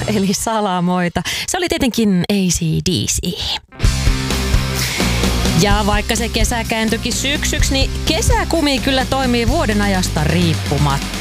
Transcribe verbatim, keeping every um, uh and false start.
eli salamoita. Se oli tietenkin A C D C. Ja vaikka se kesä kääntyikin syksyksi, niin kesäkumi kyllä toimii vuoden ajasta riippumatta.